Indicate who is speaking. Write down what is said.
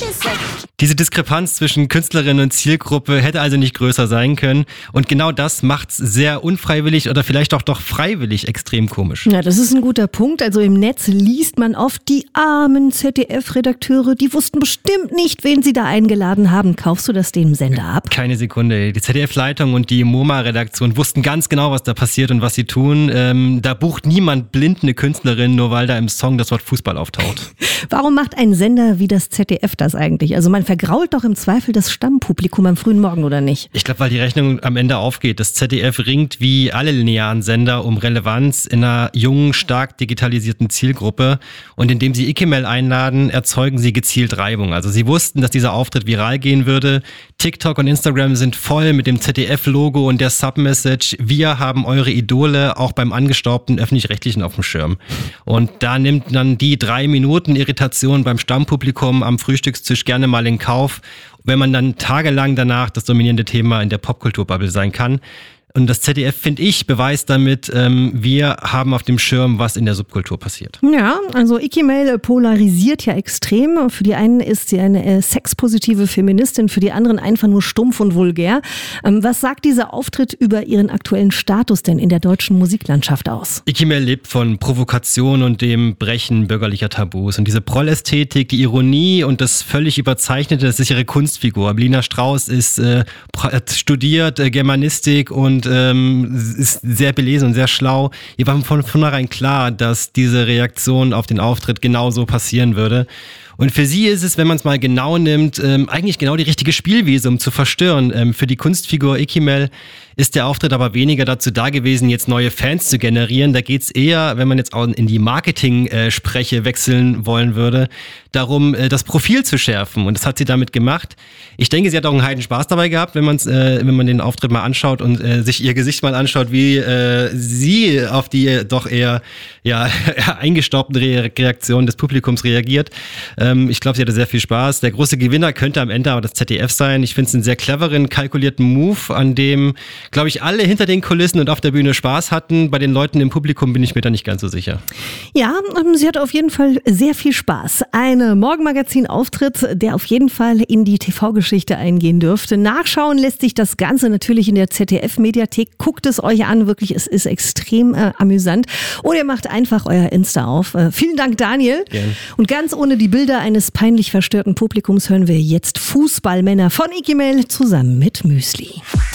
Speaker 1: Diese Diskrepanz zwischen Künstlerin und Zielgruppe hätte also nicht größer sein können. Und genau das macht's sehr unfreiwillig oder vielleicht auch doch freiwillig extrem komisch.
Speaker 2: Ja, das ist ein guter Punkt. Also im Netz liest man oft, die armen ZDF-Redakteure, die wussten bestimmt nicht, wen sie da eingeladen haben. Kaufst du das dem Sender ab?
Speaker 1: Keine Sekunde. Die ZDF-Leitung und die MoMA-Redaktion wussten ganz genau, was da passiert und was sie tun. Da bucht niemand blind eine Künstlerin, nur weil da im Song das Wort Fußball auftaucht.
Speaker 2: Warum macht ein Sender wie das ZDF das eigentlich? Also man vergrault doch im Zweifel das Stammpublikum am frühen Morgen, oder nicht?
Speaker 1: Ich glaube, weil die Rechnung am Ende aufgeht. Das ZDF ringt wie alle linearen Sender um Relevanz in einer jungen, stark digitalisierten Zielgruppe. Und indem sie Ikemel einladen, erzeugen sie gezielt Reibung. Also sie wussten, dass dieser Auftritt viral gehen würde. TikTok und Instagram sind voll mit dem ZDF-Logo und der Submessage: Wir haben eure Idole auch beim angestaubten Öffentlich-Rechtlichen auf dem Schirm. Und da nimmt dann die 3 Minuten Irritation beim Stammpublikum am Frühstückstisch gerne mal in Kauf, wenn man dann tagelang danach das dominierende Thema in der Popkulturbubble sein kann. Und das ZDF, finde ich, beweist damit, wir haben auf dem Schirm, was in der Subkultur passiert.
Speaker 2: Ja, also Ikemel polarisiert ja extrem. Für die einen ist sie eine sexpositive Feministin, für die anderen einfach nur stumpf und vulgär. Was sagt dieser Auftritt über ihren aktuellen Status denn in der deutschen Musiklandschaft aus?
Speaker 1: Ikemel lebt von Provokation und dem Brechen bürgerlicher Tabus. Und diese Prollästhetik, die Ironie und das völlig Überzeichnete, das ist ihre Kunstfigur. Lina Strauss ist studiert Germanistik und ist sehr belesen und sehr schlau. Ihr war von vornherein klar, dass diese Reaktion auf den Auftritt genauso passieren würde. Und für sie ist es, wenn man es mal genau nimmt, eigentlich genau die richtige Spielwiese, um zu verstören. Für die Kunstfigur Ikemel ist der Auftritt aber weniger dazu da gewesen, jetzt neue Fans zu generieren. Da geht's eher, wenn man jetzt auch in die Marketing-Spreche wechseln wollen würde, darum, das Profil zu schärfen. Und das hat sie damit gemacht. Ich denke, sie hat auch einen Heidenspaß dabei gehabt, wenn man den Auftritt mal anschaut und sich ihr Gesicht mal anschaut, wie sie auf die doch eher eingestaubten Reaktionen des Publikums reagiert. Ich glaube, sie hatte sehr viel Spaß. Der große Gewinner könnte am Ende aber das ZDF sein. Ich finde es einen sehr cleveren, kalkulierten Move, an dem, glaube ich, alle hinter den Kulissen und auf der Bühne Spaß hatten. Bei den Leuten im Publikum bin ich mir da nicht ganz so sicher.
Speaker 2: Ja, sie hatte auf jeden Fall sehr viel Spaß. Ein Morgenmagazin-Auftritt, der auf jeden Fall in die TV-Geschichte eingehen dürfte. Nachschauen lässt sich das Ganze natürlich in der ZDF-Mediathek. Guckt es euch an, wirklich, es ist extrem amüsant. Oder ihr macht einfach euer Insta auf. Vielen Dank, Daniel.
Speaker 1: Gerne.
Speaker 2: Und ganz ohne die Bilder eines peinlich verstörten Publikums hören wir jetzt Fußballmänner von Ikemel zusammen mit Müsli.